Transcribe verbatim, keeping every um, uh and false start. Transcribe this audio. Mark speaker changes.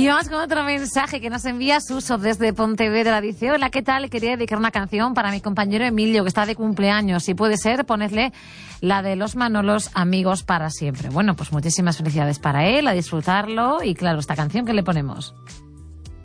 Speaker 1: Y vamos con otro mensaje que nos envía Suso desde Pontevedra. Dice, hola, ¿qué tal? Quería dedicar una canción para mi compañero Emilio, que está de cumpleaños. Si puede ser, ponedle la de Los Manolos, Amigos para siempre. Bueno, pues muchísimas felicidades para él, a disfrutarlo. Y claro, esta canción, ¿qué le ponemos?